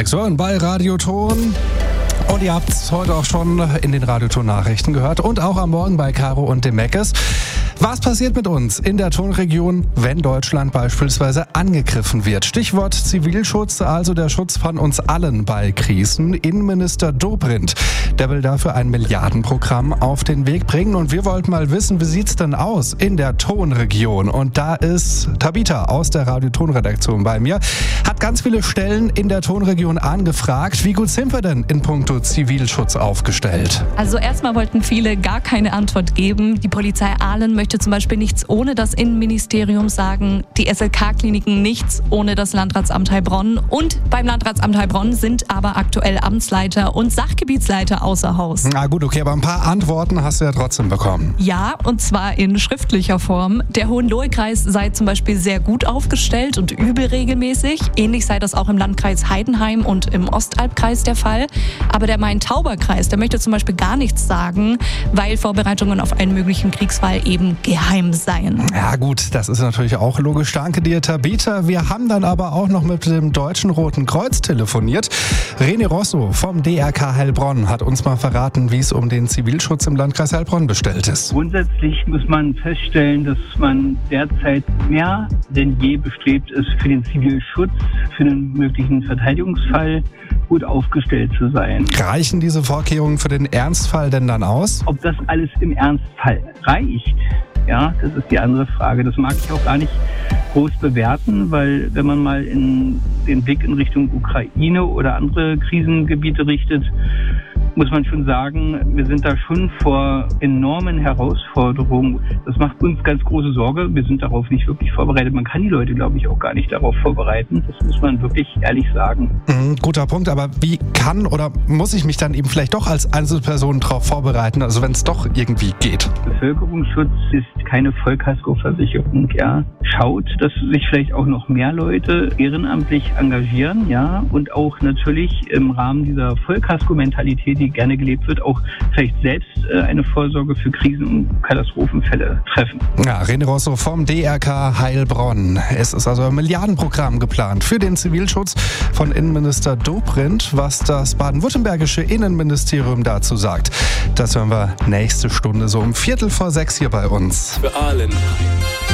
6 Uhr bei Radioton. Und ihr habt es heute auch schon in den Radioton-Nachrichten gehört und auch am Morgen bei Caro und dem Meckes. Was passiert mit uns in der Tonregion, wenn Deutschland beispielsweise angegriffen wird? Stichwort Zivilschutz, also der Schutz von uns allen bei Krisen. Innenminister Dobrindt, der will dafür ein Milliardenprogramm auf den Weg bringen. Und wir wollten mal wissen, wie sieht's denn aus in der Tonregion? Und da ist Tabita aus der Radioton-Redaktion bei mir. Hat ganz viele Stellen in der Tonregion angefragt. Wie gut sind wir denn in puncto Zivilschutz aufgestellt? Also erstmal wollten viele gar keine Antwort geben. Die Polizei Aalen möchte zum Beispiel nichts ohne das Innenministerium sagen. Die SLK-Kliniken nichts ohne das Landratsamt Heilbronn. Und beim Landratsamt Heilbronn sind aber aktuell Amtsleiter und Sachgebietsleiter außer Haus. Na gut, okay, aber ein paar Antworten hast du ja trotzdem bekommen. Ja, und zwar in schriftlicher Form. Der Hohenlohe-Kreis sei zum Beispiel sehr gut aufgestellt und übe regelmäßig. Ähnlich sei das auch im Landkreis Heidenheim und im Ostalbkreis der Fall. Aber der Main-Tauber-Kreis, der möchte zum Beispiel gar nichts sagen, weil Vorbereitungen auf einen möglichen Kriegsfall eben geheim seien. Ja gut, das ist natürlich auch logisch. Danke dir, Tabita. Wir haben dann aber auch noch mit dem Deutschen Roten Kreuz telefoniert. René Rosso vom DRK Heilbronn hat uns mal verraten, wie es um den Zivilschutz im Landkreis Heilbronn bestellt ist. Grundsätzlich muss man feststellen, dass man derzeit mehr denn je bestrebt ist, für den Zivilschutz, für einen möglichen Verteidigungsfall gut aufgestellt zu sein. Reichen diese Vorkehrungen für den Ernstfall denn dann aus? Ob das alles im Ernstfall reicht, ja, das ist die andere Frage. Das mag ich auch gar nicht groß bewerten, weil wenn man mal den Blick in Richtung Ukraine oder andere Krisengebiete richtet, muss man schon sagen, wir sind da schon vor enormen Herausforderungen. Das macht uns ganz große Sorge. Wir sind darauf nicht wirklich vorbereitet. Man kann die Leute, glaube ich, auch gar nicht darauf vorbereiten. Das muss man wirklich ehrlich sagen. Guter Punkt, aber wie kann oder muss ich mich dann eben vielleicht doch als Einzelperson darauf vorbereiten, also wenn es doch irgendwie geht? Bevölkerungsschutz ist keine Vollkaskoversicherung, ja. Schaut, dass sich vielleicht auch noch mehr Leute ehrenamtlich engagieren, ja, und auch natürlich im Rahmen dieser Vollkasko-Mentalität, die gerne gelebt wird, auch vielleicht selbst eine Vorsorge für Krisen- und Katastrophenfälle treffen. Ja, René Rosso vom DRK Heilbronn. Es ist also ein Milliardenprogramm geplant für den Zivilschutz von Innenminister Dobrindt. Was das baden-württembergische Innenministerium dazu sagt, das hören wir nächste Stunde so um 5:45 hier bei uns. Für Aalen.